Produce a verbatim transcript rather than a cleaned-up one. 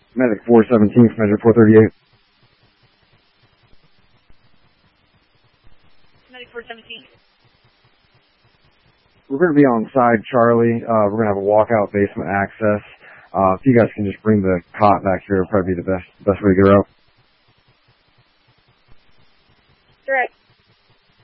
Medic four seventeen, measure four thirty-eight. Medic four seventeen. We're going to be on side Charlie. Uh, we're going to have a walkout basement access. Uh, if you guys can just bring the cot back here, it'll probably be the best, best way to get her out. Direct.